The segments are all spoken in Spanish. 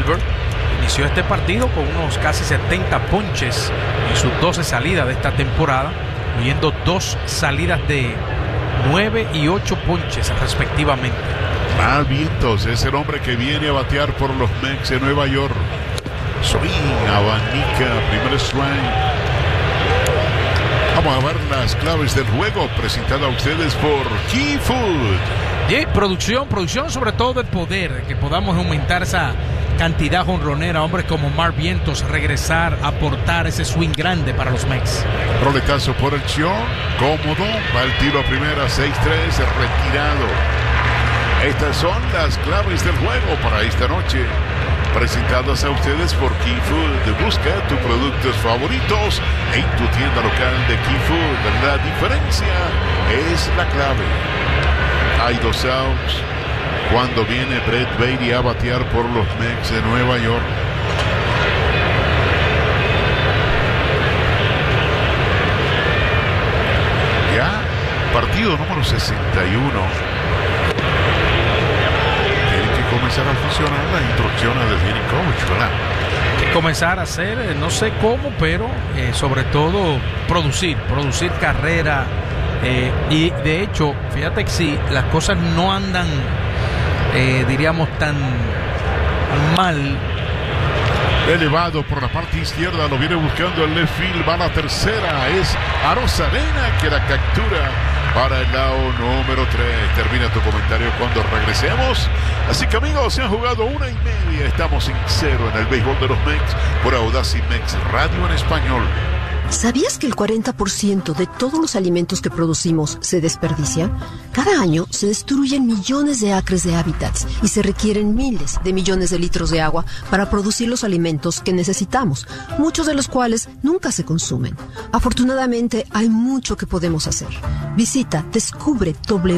Silver inició este partido con unos casi 70 ponches en sus 12 salidas de esta temporada, incluyendo 2 salidas de 9 y 8 ponches respectivamente. Mal Vientos es el hombre que viene a batear por los Mets de Nueva York. Swing, abanica, primer strike. Vamos a ver las claves del juego presentada a ustedes por Key Food. Y producción sobre todo de poder, que podamos aumentar esa cantidad jonronera, hombres como Mark Vientos, regresar, aportar ese swing grande para los Mets. Roletazo por el short, cómodo, va el tiro a primera, 6-3, retirado. Estas son las claves del juego para esta noche, presentadas a ustedes por Key Food. Busca tus productos favoritos en tu tienda local de Key Food. La diferencia es la clave. Hay 2 outs cuando viene Brett Baty a batear por los Mets de Nueva York. Ya, partido número 61. Comenzar a funcionar las instrucciones del hitting coach, ¿verdad? Que comenzar a hacer, no sé cómo, pero sobre todo producir carrera, y de hecho, fíjate que si las cosas no andan, diríamos, tan mal. Elevado por la parte izquierda, lo viene buscando el left field, va a la tercera, es Arozarena que la captura para el lado número 3. Termina tu comentario cuando regresemos. Así que amigos, se han jugado 1:30. Estamos en 0 en el béisbol de los Mets por Audacy Mex Radio en español. ¿Sabías que el 40% de todos los alimentos que producimos se desperdicia? Cada año se destruyen millones de acres de hábitats y se requieren miles de millones de litros de agua para producir los alimentos que necesitamos, muchos de los cuales nunca se consumen. Afortunadamente, hay mucho que podemos hacer. Visita descubre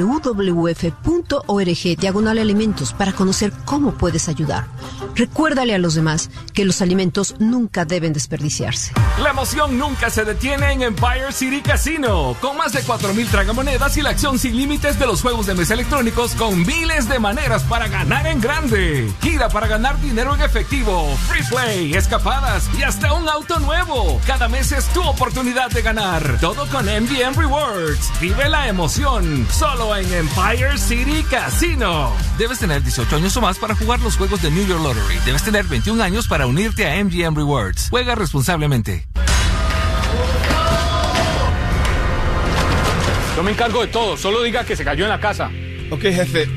www.org/alimentos para conocer cómo puedes ayudar. Recuérdale a los demás que los alimentos nunca deben desperdiciarse. La emoción nunca se detiene en Empire City Casino, con más de 4,000 tragamonedas y la acción sin límites de los juegos de mesa electrónicos con miles de maneras para ganar en grande. Gira para ganar dinero en efectivo, free play, escapadas y hasta un auto nuevo. Cada mes es tu oportunidad de ganar. Todo con MGM Rewards. Vive la emoción, solo en Empire City Casino. Debes tener 18 años o más para jugar los juegos de New York Lottery. Debes tener 21 años para unirte a MGM Rewards. Juega responsablemente. Yo me encargo de todo, solo diga que se cayó en la casa. Ok, jefe.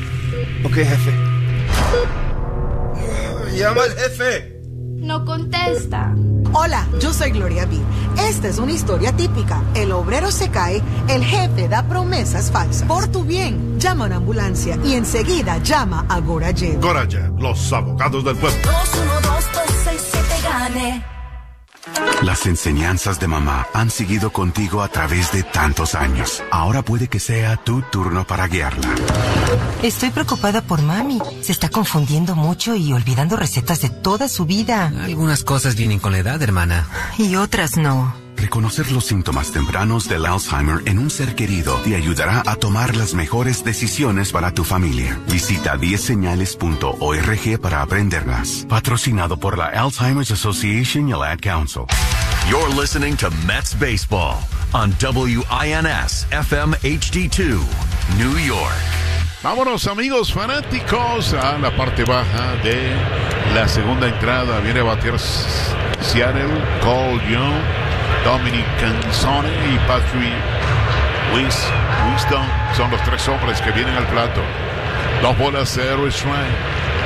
Llama al jefe. No contesta. Hola, yo soy Gloria B. Esta es una historia típica. El obrero se cae, el jefe da promesas falsas. Por tu bien, llama a una ambulancia y enseguida llama a Gorayev. Gorayev, los abogados del pueblo. 212-267-GANE. Las enseñanzas de mamá han seguido contigo a través de tantos años. Ahora puede que sea tu turno para guiarla. Estoy preocupada por mami. Se está confundiendo mucho y olvidando recetas de toda su vida. Algunas cosas vienen con la edad, hermana. Y otras no. Reconocer los síntomas tempranos del Alzheimer en un ser querido te ayudará a tomar las mejores decisiones para tu familia. Visita 10señales.org para aprenderlas. Patrocinado por la Alzheimer's Association y el Ad Council. You're listening to Mets Baseball on WINS FM HD2, New York. Vámonos amigos fanáticos a la parte baja de la segunda entrada. Viene a batir Seattle, Cole Young, Dominic Canzone y Patrick Winston son los 3 hombres que vienen al plato. 2 bolas, 0 strike.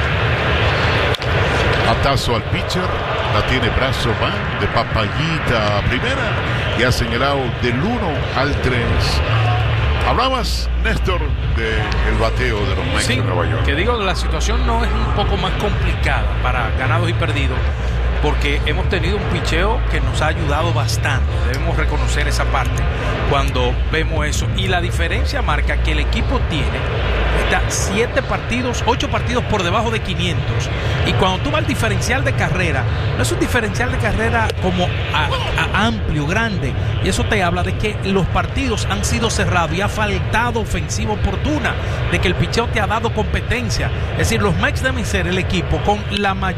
Atazo al pitcher, la tiene brazo, van de papayita a primera y hacen el out del 1 al 3. Hablabas, Néstor, del bateo de los Mets de Nueva York. Que digo, la situación no es un poco más complicada para ganados y perdidos, porque hemos tenido un picheo que nos ha ayudado bastante. Debemos reconocer esa parte cuando vemos eso. Y la diferencia marca que el equipo está 8 partidos por debajo de 500. Y cuando tú vas al diferencial de carrera, no es un diferencial de carrera como amplio, grande. Y eso te habla de que los partidos han sido cerrados y ha faltado ofensiva oportuna, de que el picheo te ha dado competencia. Es decir, los Mets deben ser el equipo con la mayor